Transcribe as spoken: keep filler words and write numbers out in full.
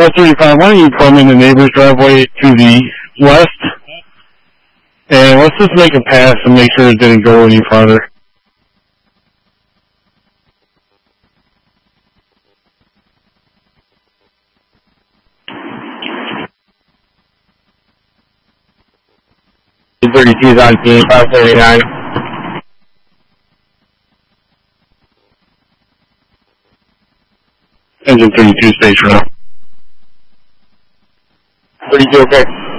thirty-five, why don't you pull in the neighbor's driveway to the west? And let's just make a pass and make sure it didn't go any farther. thirty-two is on team, five seventy-nine. Engine thirty-two, station now. thirty-two, okay.